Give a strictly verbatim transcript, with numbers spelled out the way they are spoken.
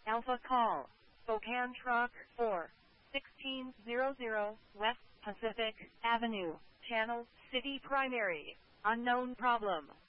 Alpha call. Spokane Truck four sixteen hundred West Pacific Avenue, Channel City Primary. Unknown problem.